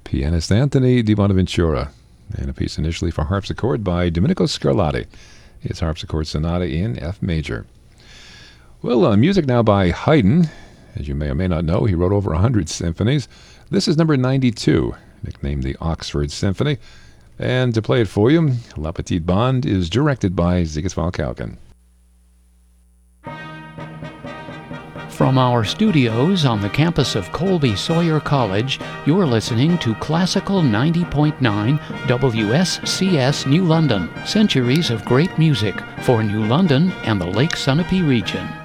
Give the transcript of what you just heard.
pianist Anthony Di Bonaventura, and a piece initially for harpsichord by Domenico Scarlatti. His harpsichord sonata in F major. Well, music now by Haydn. As you may or may not know, he wrote over 100 symphonies. This is number 92, nicknamed the Oxford Symphony. And to play it for you, La Petite Bande is directed by Sigiswald Kauken. From our studios on the campus of Colby Sawyer College, you're listening to Classical 90.9 WSCS New London, centuries of great music for New London and the Lake Sunapee region.